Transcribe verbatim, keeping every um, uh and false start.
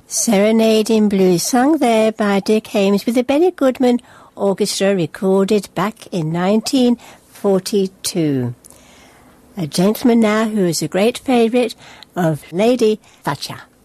Serenade in Blue, sung there by Dick Haymes with the Benny Goodman Orchestra, recorded back in nineteen forty-two. A gentleman now who is a great favourite of Lady Thatcher.